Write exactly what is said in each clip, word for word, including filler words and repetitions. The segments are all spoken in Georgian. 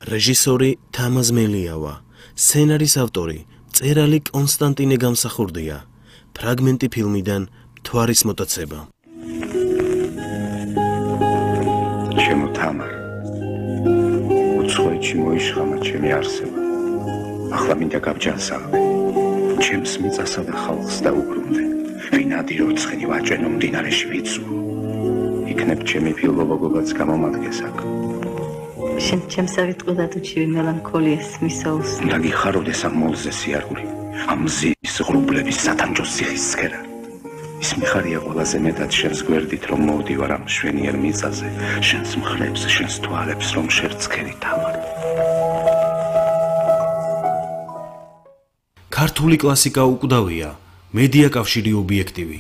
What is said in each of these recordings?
რეჟისორი თამაზ მელიავა, სცენარის ავტორი მწერალი კონსტანტინე გამსახურდია, ფრაგმენტი ფილმიდან მთვარის მოტაცება. ჩემო თამარ, უცხოეთში მოიშხამა ჩემი არსება. ახლა მინდა გავჯანსაღმე, ჩემს მიწასა და ხალხს დაუბრუნდე. ვინ ადიროცხენი ვაჭენო მდინარეში ვიცუო. იქნებ ჩემი ფილოლოგობაც გამომადგეს აქ. შენ ჩემსავით ყოდა თუ ჩივი მელანქოლიას მისაუს. უნდა გიხაროდეს ამ მოლზე სიარული, ამ მზის ღრუბლების სათანჯოს ციხისცქერა. ის მიხარია ყველაზე მეტად შენს გვერდით, რომ მოვდივარ ამ მშვენიერ მიწაზე, შენს მხრებს, შენს თვალებს, რომ შერცქერი თამარ. ქართული კლასიკა უკვდავია, მედია კავშირი ობიექტივი.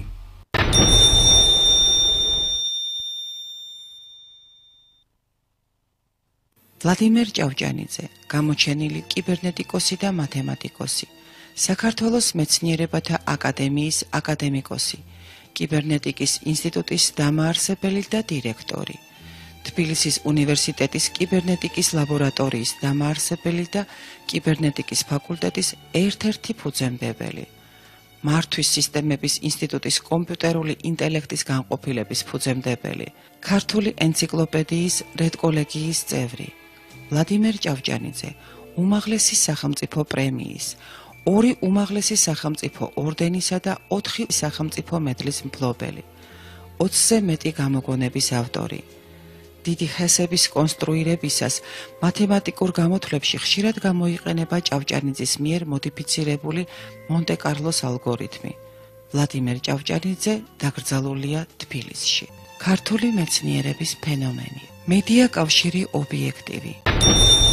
ვლადიმერ ჭავჭანიძე, გამოჩენილი კიბერნეტიკოსი და მათემატიკოსი, საქართველოს მეცნიერებათა აკადემიის აკადემიკოსი, კიბერნეტიკის ინსტიტუტის დამაარსებელი და დირექტორი, თბილისის უნივერსიტეტის კიბერნეტიკის ლაბორატორიის დამაარსებელი და კიბერნეტიკის ფაკულტეტის ერთ-ერთი ფუძემდებელი, მართვის სისტემების ინსტიტუტის კომპიუტერული ინტელექტის განყოფილების ფუძემდებელი, ქართული ენციკლოპედიის რედკოლეგიის წევრი. ვლადიმერ ჭავჭანიძე, უმაღლესი სახელმწიფო პრემიის, ორი უმაღლესი სახელმწიფო ორდენისა და ოთხი სახელმწიფო მედლის მფლობელი, ოცზე მეტი გამოგონების ავტორი. დიდი ხესების კონსტრუირებისას მათემატიკურ გამოთვლებში ხშირად გამოიყენება ჭავჭანიძის მიერ მოდიფიცირებული მონტე-კარლოს ალგორითმი. ვლადიმერ ჭავჭანიძე დაკრძალულია თბილისში. ქართული მეცნიერების ფენომენი. მედია კავშირი ობიექტივი.